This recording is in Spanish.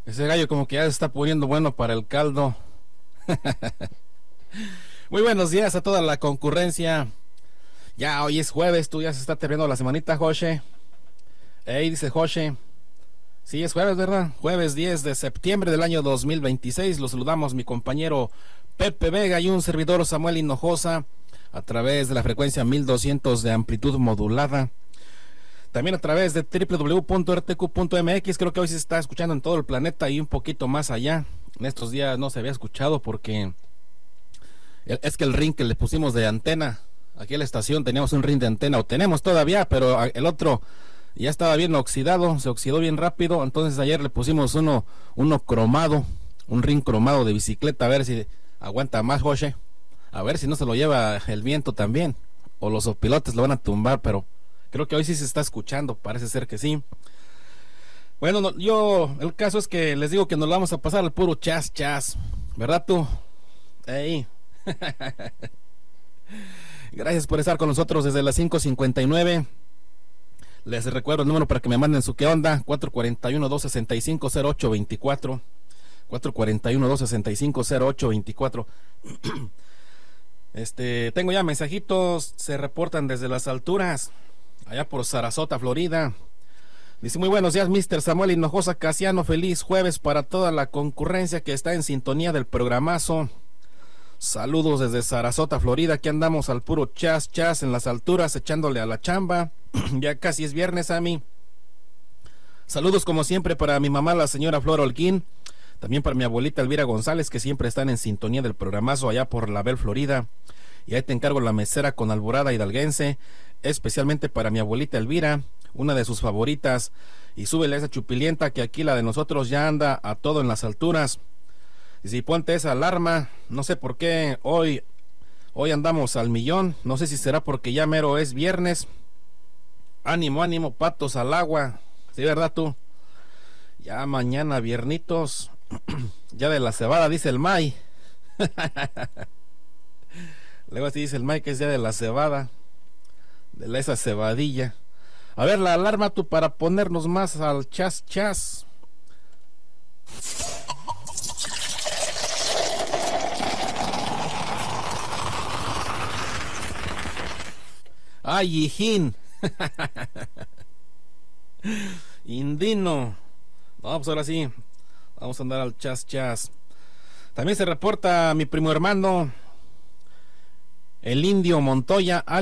Ese gallo como que ya se está poniendo bueno para el caldo. Muy buenos días a toda la concurrencia. Ya hoy es jueves, tú ya se está terminando la semanita, José. Dice José. Sí, es jueves, ¿verdad? Jueves 10 de septiembre del año 2026. Los saludamos mi compañero Pepe Vega y un servidor Samuel Hinojosa a través de la frecuencia 1200 de amplitud modulada. También a través de www.rtq.mx. Creo que hoy se está escuchando en todo el planeta y un poquito más allá. En estos días no se había escuchado porque es que el ring que le pusimos de antena aquí en la estación, teníamos un ring de antena, o tenemos todavía, pero el otro ya estaba bien oxidado, se oxidó bien rápido. Entonces ayer le pusimos uno cromado, un ring cromado de bicicleta, a ver si aguanta más, José. A ver si no se lo lleva el viento también, o los opilotes lo van a tumbar, pero creo que hoy sí se está escuchando, parece ser que sí. Bueno, el caso es que les digo que nos lo vamos a pasar al puro chas, ¿verdad tú? Gracias por estar con nosotros desde las 5:59. Les recuerdo el número para que me manden su qué onda, 441-265-0824, 441-265-0824. Tengo ya mensajitos, se reportan desde las alturas, allá por Sarasota, Florida. Dice: muy buenos días, Mr. Samuel Hinojosa Casiano, feliz jueves para toda la concurrencia que está en sintonía del programazo. Saludos desde Sarasota, Florida, aquí andamos al puro chas en las alturas, echándole a la chamba. Ya casi es viernes, a mí. Saludos como siempre para mi mamá, la señora Flor Holguín, también para mi abuelita Elvira González, que siempre están en sintonía del programazo allá por La Bel, Florida. Y ahí te encargo la mesera con alborada hidalguense, especialmente para mi abuelita Elvira, una de sus favoritas. Y súbele a esa chupilienta que aquí la de nosotros ya anda a todo en las alturas. Y si ponte esa alarma, no sé por qué hoy andamos al millón, no sé si será porque ya mero es viernes. Ánimo, patos al agua, sí, ¿verdad tú? Ya mañana viernitos, ya de la cebada, dice el May. Luego así dice el May que es día de la cebada, de esa cebadilla. A ver, la alarma tú para ponernos más al chas. Ay, hijín. Indino. No, pues ahora sí, vamos a andar al chas. También se reporta mi primo hermano, el Indio Montoya.